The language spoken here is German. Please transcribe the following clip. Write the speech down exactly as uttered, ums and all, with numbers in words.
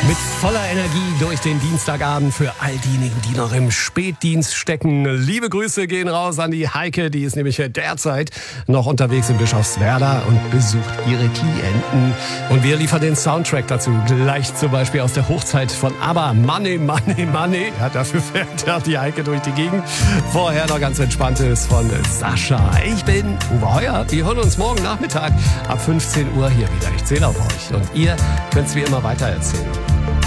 Mit voller Energie durch den Dienstagabend für all diejenigen, die noch im Spätdienst stecken. Liebe Grüße gehen raus an die Heike, die ist nämlich derzeit noch unterwegs in Bischofswerda und besucht ihre Klienten. Und wir liefern den Soundtrack dazu, gleich zum Beispiel aus der Hochzeit von ABBA. Money, Money, Money. Ja, dafür fährt ja die Heike durch die Gegend. Vorher noch ganz Entspanntes von Sascha. Ich bin Uwe Heuer. Wir hören uns morgen Nachmittag ab fünfzehn Uhr hier wieder. Ich zähle auf euch. Und ihr könnt es wie immer weitererzählen.